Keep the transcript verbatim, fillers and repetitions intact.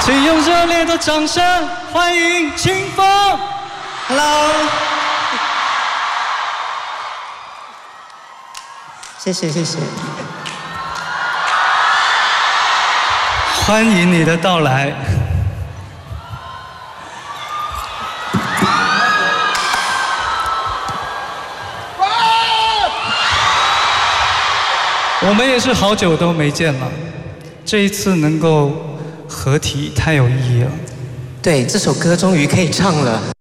请用热烈的掌声欢迎清风。Hello， 谢谢谢谢。 欢迎你的到来。我们也是好久都没见了，这一次能够合体太有意义了。 对，这首歌终于可以唱了。